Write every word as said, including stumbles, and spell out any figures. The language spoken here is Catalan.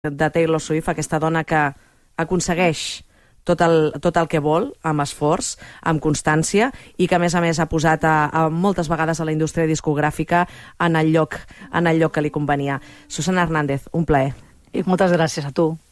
de Taylor Swift, aquesta dona que aconsegueix tot el, tot el que vol, amb esforç, amb constància, i que a més a més ha posat a, a moltes vegades a la indústria discogràfica en el lloc, en el lloc que li convenia. Susana Hernández, un plaer. I moltes gràcies a tu.